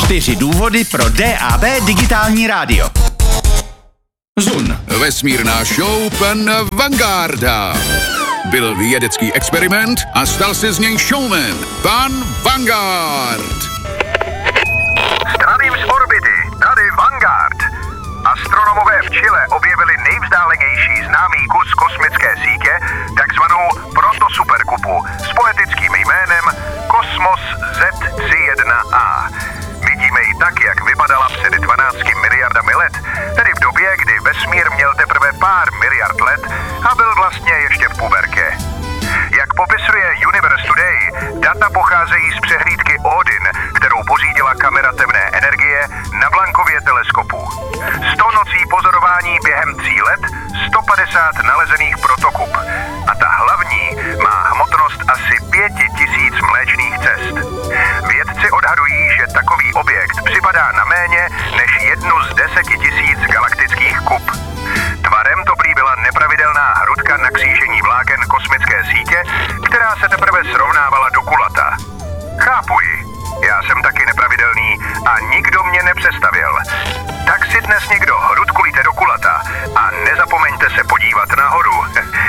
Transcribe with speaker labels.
Speaker 1: 4 důvody pro DAB digitální rádio. Zun.
Speaker 2: Vesmírná show pan Vangarda. Byl vědecký experiment a stal se z něj showman. Pan Vanguard.
Speaker 3: Zdravím z orbity, tady Vanguard. Astronomové v Chile objevili nejvzdálenější známý kus kosmické sítě, takzvanou protosuperkupu s poetickým jménem Kosmos Z31A. Vidíme ji tak, jak vypadala před 12 miliardami let, tedy v době, kdy vesmír měl teprve pár miliard let a byl vlastně ještě v pubertě. Jak popisuje Universe Today, data pocházejí z přehlídky Odin, kterou pořídila kamera temné energie na Planckově teleskopu. 100 nocí pozorování během 3 let, 150 nalezených protokup. A ta hlavní má hmotnost asi 5000 mléčných cest. Vědci odhadují, že takový objekt připadá na méně než 1 z 10 000 galaktických kup. Tvarem to prý byla nepravidelná hrudka na křížení vláken kosmické sítě, která se teprve srovnávala do kulata. Chápu ji. Já jsem taky nepravidelný a nikdo mě nepřestavil. Tak si dnes někdo hrudku líte do kulata a nezapomeňte se podívat nahoru.